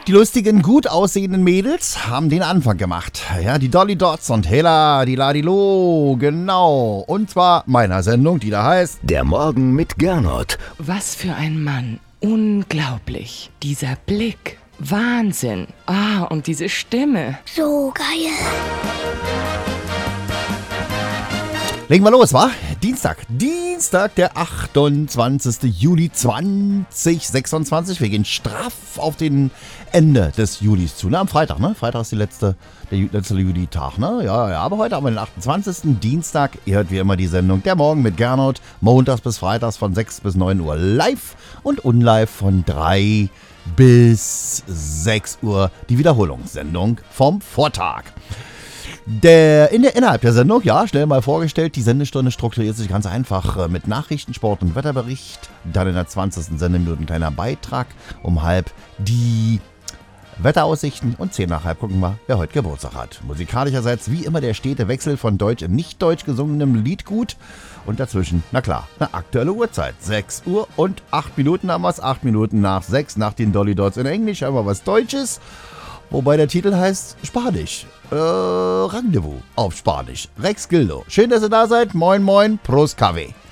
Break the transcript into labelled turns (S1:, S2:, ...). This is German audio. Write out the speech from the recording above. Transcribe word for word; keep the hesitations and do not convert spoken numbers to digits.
S1: Die lustigen, gut aussehenden Mädels haben den Anfang gemacht. Ja, die Dolly Dots und Hella, die Ladilo, genau. Und zwar meiner Sendung, die da heißt
S2: Der Morgen mit Gernot.
S3: Was für ein Mann. Unglaublich. Dieser Blick. Wahnsinn. Ah, und diese Stimme.
S4: So geil.
S1: Legen wir los, wa? Dienstag. Dienstag, der achtundzwanzigster Juli zweitausendsechsundzwanzig. Wir gehen straff auf den Ende des Julis zu. Ne, am Freitag, ne? Freitag ist die letzte, der letzte Juli-Tag, ne? Ja, ja, aber heute haben wir den achtundzwanzigsten Dienstag. Ihr hört wie immer die Sendung Der Morgen mit Gernot. Montags bis Freitags von sechs bis neun Uhr live und unlive von drei bis sechs Uhr. Die Wiederholungssendung vom Vortag. Der, in der, innerhalb der Sendung, ja, schnell mal vorgestellt, die Sendestunde strukturiert sich ganz einfach äh, mit Nachrichten, Sport und Wetterbericht. Dann in der zwanzigsten Sendeminute ein kleiner Beitrag. Um halb die Wetteraussichten und zehn nach halb gucken wir, wer heute Geburtstag hat. Musikalischerseits wie immer der stete Wechsel von deutsch in nicht deutsch gesungenem Liedgut. Und dazwischen, na klar, eine aktuelle Uhrzeit. sechs Uhr und acht Minuten haben wir es. acht Minuten nach sechs, nach den Dolly Dots in Englisch haben wir was Deutsches. Wobei der Titel heißt Spanisch. Äh, Rendezvous auf Spanisch. Rex Gildo. Schön, dass ihr da seid. Moin, moin. Prost, Kaffee.